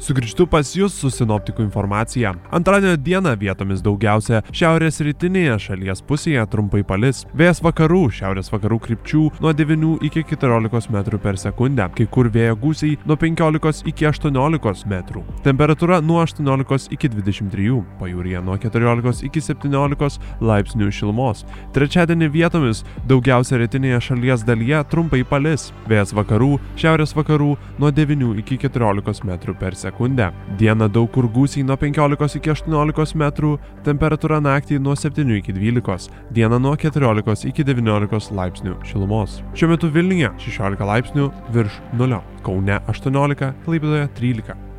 Sugrįžtu pas jūs su sinoptikų informacija. Antradienio dieną vietomis daugiausia šiaurės rytinėje šalies pusėje trumpai palis. Vėjas vakarų, šiaurės vakarų krypčių nuo 9 iki 14 metrų per sekundę. Kai kur vėjo gūsiai nuo 15 iki 18 metrų. Temperatūra nuo 18 iki 23, pajūryje nuo 14 iki 17 laipsnių šilumos. Trečiadienį vietomis daugiausia rytinėje šalies dalyje trumpai palis. Vėjas vakarų, šiaurės vakarų nuo 9 iki 14 metrų per sekundę. Dieną daug kur gūsiai nuo 15 iki 18 metrų, temperatūra naktį nuo 7 iki 12, dieną nuo 14 iki 19 laipsnių šilumos. Šiuo metu Vilniuje 16 laipsnių virš nulio, Kaune 18, Klaipėdoje 13.